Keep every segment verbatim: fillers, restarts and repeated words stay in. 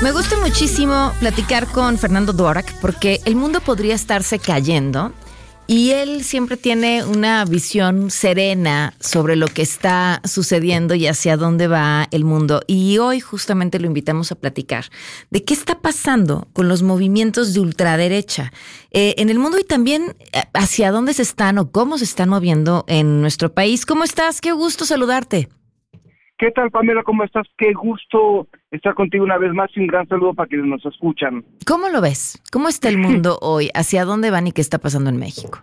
Me gusta muchísimo platicar con Fernando Dvorak porque el mundo podría estarse cayendo y él siempre tiene una visión serena sobre lo que está sucediendo y hacia dónde va el mundo. Y hoy justamente lo invitamos a platicar de qué está pasando con los movimientos de ultraderecha eh, en el mundo y también hacia dónde se están o cómo se están moviendo en nuestro país. ¿Cómo estás? Qué gusto saludarte. ¿Qué tal, Pamela? ¿Cómo estás? Qué gusto estar contigo una vez más y un gran saludo para quienes nos escuchan. ¿Cómo lo ves? ¿Cómo está el mundo hoy? ¿Hacia dónde van y qué está pasando en México?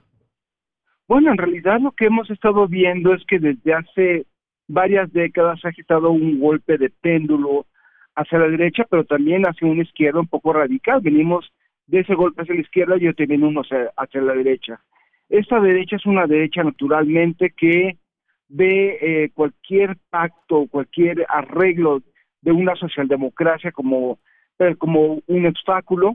Bueno, en realidad lo que hemos estado viendo es que desde hace varias décadas ha agitado un golpe de péndulo hacia la derecha, pero también hacia una izquierda un poco radical. Venimos de ese golpe hacia la izquierda y hoy también uno hacia, hacia la derecha. Esta derecha es una derecha naturalmente que ve eh, cualquier pacto, cualquier arreglo de una socialdemocracia como, eh, como un obstáculo,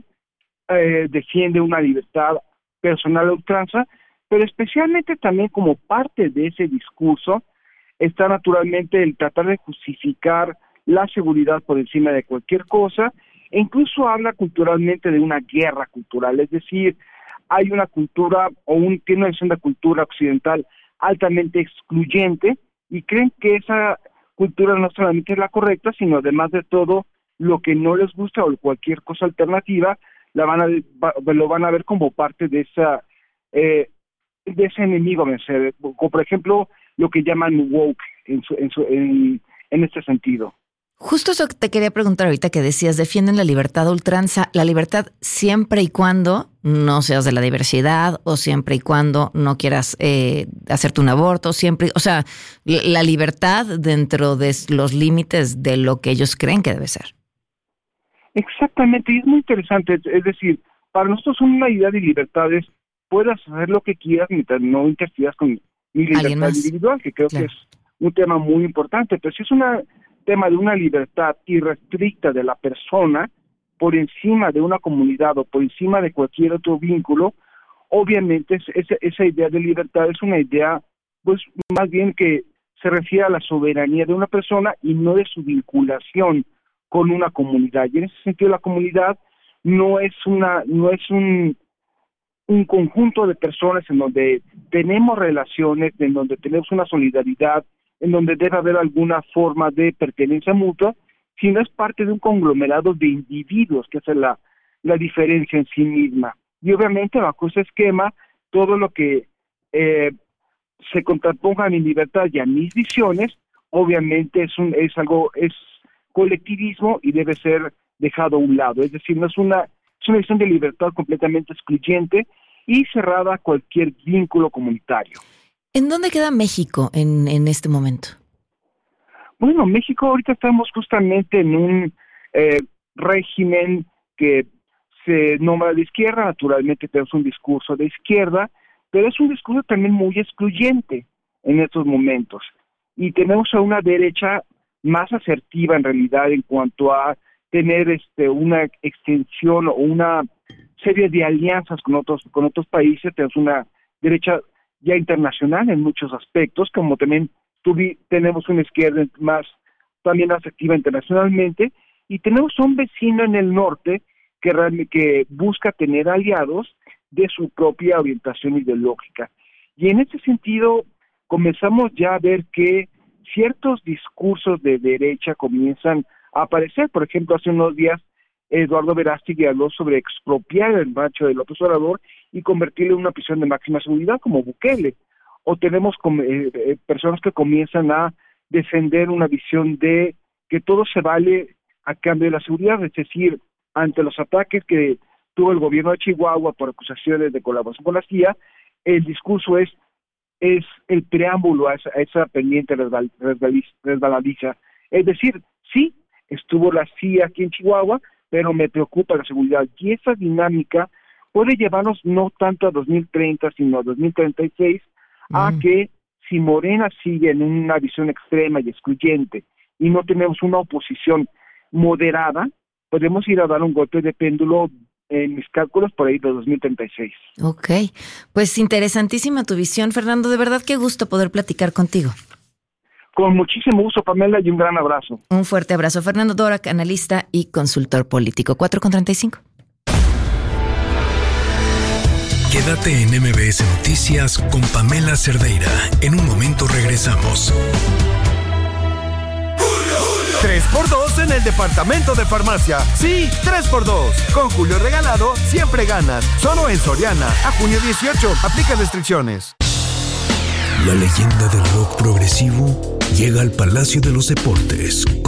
eh, defiende una libertad personal a ultranza, pero especialmente también como parte de ese discurso está naturalmente el tratar de justificar la seguridad por encima de cualquier cosa, e incluso habla culturalmente de una guerra cultural, es decir, hay una cultura o un, tiene una visión de cultura occidental altamente excluyente y creen que esa cultura no solamente es la correcta, sino además de todo lo que no les gusta o cualquier cosa alternativa la van a lo van a ver como parte de esa eh, de ese enemigo a vencer, como por ejemplo lo que llaman woke en su, en, su, en, en este sentido. Justo eso que te quería preguntar ahorita que decías, defienden la libertad a ultranza, la libertad siempre y cuando no seas de la diversidad o siempre y cuando no quieras eh, hacerte un aborto, siempre, o sea, la libertad dentro de los límites de lo que ellos creen que debe ser. Exactamente, y es muy interesante, es decir, para nosotros una idea de libertad es puedas hacer lo que quieras mientras no interfieras con mi libertad individual, que creo claro. que es un tema muy importante, pero si es una tema de una libertad irrestricta de la persona por encima de una comunidad o por encima de cualquier otro vínculo, obviamente es, es, esa idea de libertad es una idea pues más bien que se refiere a la soberanía de una persona y no de su vinculación con una comunidad. Y en ese sentido la comunidad no es una no es un un conjunto de personas en donde tenemos relaciones, en donde tenemos una solidaridad, en donde debe haber alguna forma de pertenencia mutua, sino es parte de un conglomerado de individuos, que hace la, la diferencia en sí misma. Y obviamente bajo ese esquema, todo lo que eh, se contraponga a mi libertad y a mis visiones, obviamente es un es algo, es colectivismo y debe ser dejado a un lado. Es decir, no es una, es una visión de libertad completamente excluyente y cerrada a cualquier vínculo comunitario. ¿En dónde queda México en, en este momento? Bueno, México ahorita estamos justamente en un eh, régimen que se nombra de izquierda, naturalmente tenemos un discurso de izquierda, pero es un discurso también muy excluyente en estos momentos. Y tenemos a una derecha más asertiva en realidad en cuanto a tener este una extensión o una serie de alianzas con otros con otros países. Tenemos una derecha ya internacional en muchos aspectos, como también tuvi, tenemos una izquierda más también asertiva internacionalmente, y tenemos un vecino en el norte que, que busca tener aliados de su propia orientación ideológica. Y en ese sentido comenzamos ya a ver que ciertos discursos de derecha comienzan a aparecer. Por ejemplo, hace unos días Eduardo Verástegui habló sobre expropiar el rancho de López Obrador y convertirlo en una prisión de máxima seguridad como Bukele. O tenemos eh, eh, personas que comienzan a defender una visión de que todo se vale a cambio de la seguridad, es decir, ante los ataques que tuvo el gobierno de Chihuahua por acusaciones de colaboración con la C I A, el discurso es es el preámbulo a esa, a esa pendiente resbal, resbaladiza. Es decir, sí, estuvo la C I A aquí en Chihuahua, pero me preocupa la seguridad. Y esa dinámica puede llevarnos no tanto a dos mil treinta, sino a dos mil treinta y seis, mm. a que si Morena sigue en una visión extrema y excluyente y no tenemos una oposición moderada, podemos ir a dar un golpe de péndulo en mis cálculos por ahí de dos mil treinta y seis. Ok, pues interesantísima tu visión, Fernando. De verdad, qué gusto poder platicar contigo. Con muchísimo gusto, Pamela, y un gran abrazo. Un fuerte abrazo. Fernando Dvorak, analista y consultor político. cuatro con treinta y cinco. Quédate en M B S Noticias con Pamela Cerdeira. En un momento regresamos. tres por dos en el departamento de farmacia. Sí, tres por dos. Con Julio Regalado, siempre ganas. Solo en Soriana. A junio dieciocho. Aplica restricciones. La leyenda del rock progresivo llega al Palacio de los Deportes